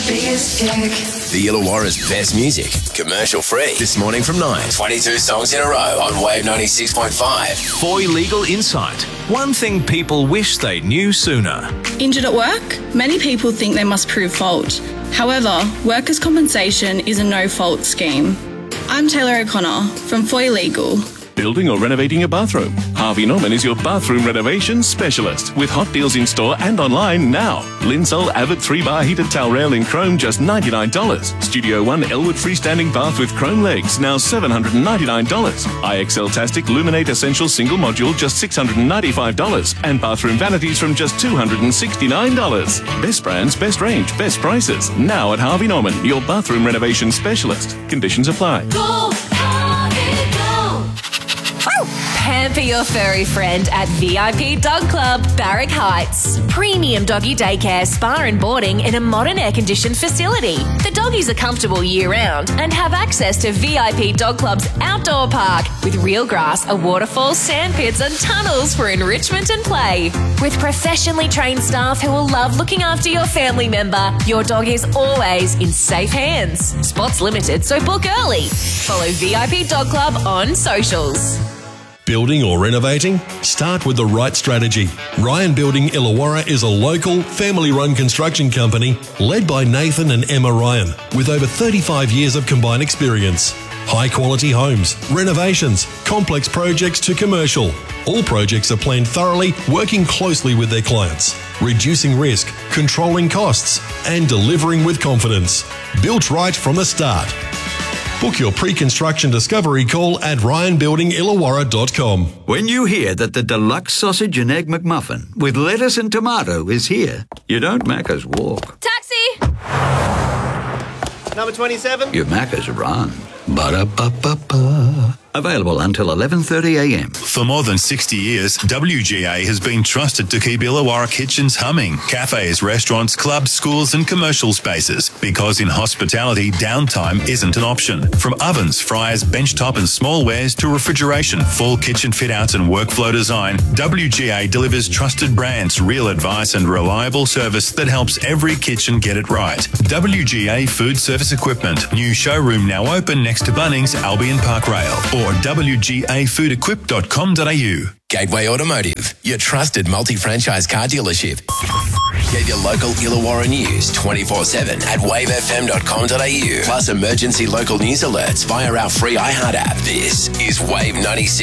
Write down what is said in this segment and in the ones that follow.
biggest kick. The Illawarra's best music, commercial free. This morning from 9. 22 songs in a row on Wave 96.5. Foy Legal Insight. One thing people wish they knew sooner. Injured at work? Many people think they must prove fault. However, workers' compensation is a no-fault scheme. I'm Taylor O'Connor from Foy Legal. Building or renovating a bathroom? Harvey Norman is your bathroom renovation specialist with hot deals in store and online now. Linsol Avid 3-bar heated towel rail in chrome, just $99. Studio One Elwood freestanding bath with chrome legs, now $799. IXL Tastic Luminate Essential single module, just $695. And bathroom vanities from just $269. Best brands, best range, best prices. Now at Harvey Norman, your bathroom renovation specialist. Conditions apply. Go, Harvey, go. Pamper your furry friend at VIP Dog Club, Barrack Heights. Premium doggy daycare, spa and boarding in a modern air-conditioned facility. The doggies are comfortable year-round and have access to VIP Dog Club's outdoor park with real grass, a waterfall, sand pits and tunnels for enrichment and play. With professionally trained staff who will love looking after your family member, your dog is always in safe hands. Spots limited, so book early. Follow VIP Dog Club on socials. Building or renovating? Start with the right strategy. Ryan Building Illawarra is a local, family-run construction company led by Nathan and Emma Ryan with over 35 years of combined experience. High-quality homes, renovations, complex projects to commercial. All projects are planned thoroughly, working closely with their clients, reducing risk, controlling costs, and delivering with confidence. Built right from the start. Book your pre-construction discovery call at ryanbuildingillawarra.com. When you hear that the deluxe sausage and egg McMuffin with lettuce and tomato is here, you don't Macca's walk. Taxi! Number 27. You Macca's run. Ba-da-ba-ba-ba. Available until 11:30am. For more than 60 years, WGA has been trusted to keep Illawarra kitchens humming. Cafes, restaurants, clubs, schools and commercial spaces. Because in hospitality, downtime isn't an option. From ovens, fryers, benchtop and small wares to refrigeration, full kitchen fit-outs and workflow design, WGA delivers trusted brands, real advice and reliable service that helps every kitchen get it right. WGA Food Service Equipment. New showroom now open next to Bunnings, Albion Park Rail. Or wgafoodequip.com.au. Gateway Automotive, your trusted multi-franchise car dealership. Get your local Illawarra news 24/7 at wavefm.com.au. Plus emergency local news alerts via our free iHeart app. This is Wave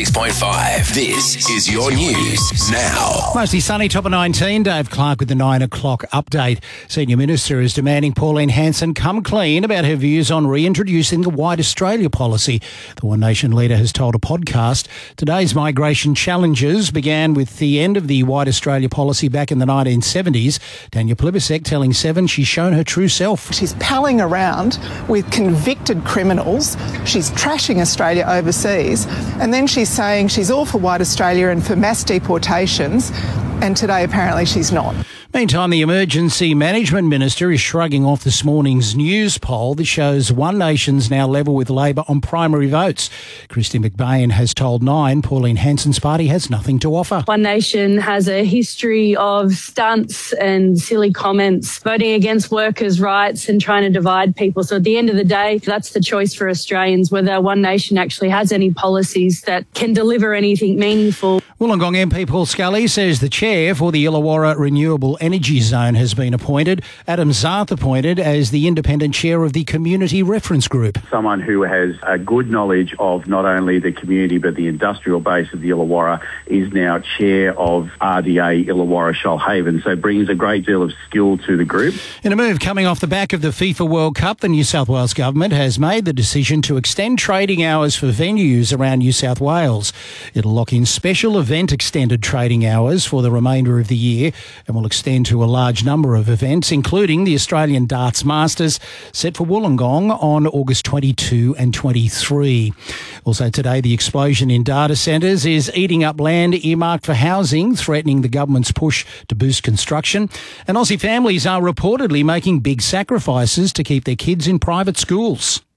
96.5. This is your news now. Mostly sunny, top of 19. Dave Clark with the 9 o'clock update. Senior Minister is demanding Pauline Hanson come clean about her views on reintroducing the White Australia policy. The One Nation leader has told a podcast. Today's migration challenges began with the end of the White Australia policy back in the 1970s. Daniel Plibersek telling Seven she's shown her true self. She's palling around with convicted criminals. She's trashing Australia overseas. And then she's saying she's all for White Australia and for mass deportations. And today, apparently, she's not. Meantime, the Emergency Management Minister is shrugging off this morning's news poll that shows One Nation's now level with Labor on primary votes. Christy McBain has told Nine Pauline Hanson's party has nothing to offer. One Nation has a history of stunts and silly comments, voting against workers' rights and trying to divide people. So at the end of the day, that's the choice for Australians, whether One Nation actually has any policies that can deliver anything meaningful. Wollongong MP Paul Scully says the chair for the Illawarra Renewable Energy Zone has been appointed. Adam Zarth appointed as the independent chair of the Community Reference Group. Someone who has a good knowledge of not only the community but the industrial base of the Illawarra is now chair of RDA Illawarra Shoalhaven, so brings a great deal of skill to the group. In a move coming off the back of the FIFA World Cup, the New South Wales government has made the decision to extend trading hours for venues around New South Wales. It'll lock in special event extended trading hours for the remainder of the year and will extend to a large number of events, including the Australian Darts Masters set for Wollongong on August 22 and 23. Also today, the explosion in data centres is eating up land earmarked for housing, threatening the government's push to boost construction. And Aussie families are reportedly making big sacrifices to keep their kids in private schools.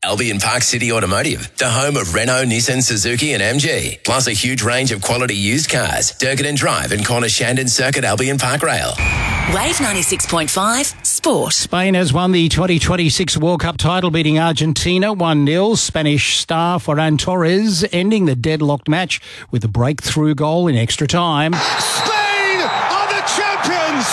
Albion Park City Automotive, the home of Renault, Nissan, Suzuki and MG. Plus a huge range of quality used cars. Durgan Drive and Corner Shandon Circuit Albion Park Rail. Wave 96.5 Sport. Spain has won the 2026 World Cup title, beating Argentina 1-0. Spanish star Ferran Torres ending the deadlocked match with a breakthrough goal in extra time. Spain are the champions!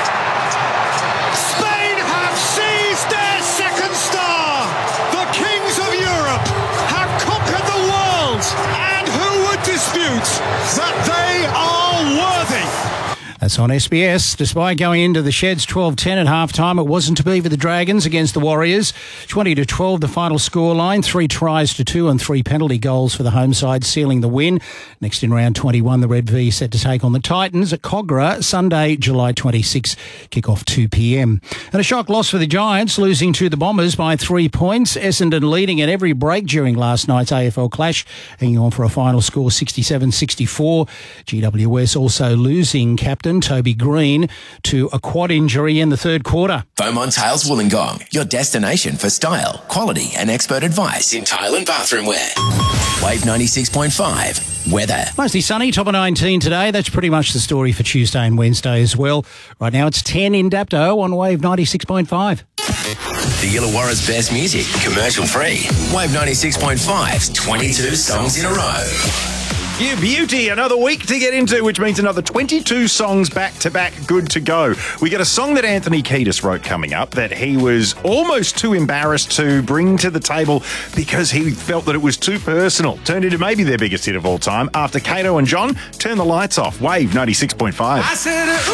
Spain have seized their second star! The kings of Europe have conquered the world! And who would dispute that they are worthy? That's on SBS. Despite going into the Sheds 12-10 at half-time, it wasn't to be for the Dragons against the Warriors. 20-12 the final scoreline, 3 tries to 2 and 3 penalty goals for the home side, sealing the win. Next in round 21, the Red V set to take on the Titans at Cogra, Sunday, July 26, kick-off 2 p.m. And a shock loss for the Giants, losing to the Bombers by 3 points. Essendon leading at every break during last night's AFL clash, hanging on for a final score 67-64. GWS also losing captain Toby Green to a quad injury in the third quarter. Beaumont Tiles Wollongong, your destination for style, quality and expert advice in tile and bathroom wear. Wave 96.5 weather. Mostly sunny, top of 19 today. That's pretty much the story for Tuesday and Wednesday as well. Right now it's 10 in Dapto on Wave 96.5. The Illawarra's best music, commercial free. Wave 96.5's 22 songs in a row. You beauty, another week to get into, which means another 22 songs back-to-back good to go. We get a song that Anthony Kiedis wrote coming up that he was almost too embarrassed to bring to the table because he felt that it was too personal. Turned into maybe their biggest hit of all time after Kato and John Turn the Lights Off. Wave 96.5. I said,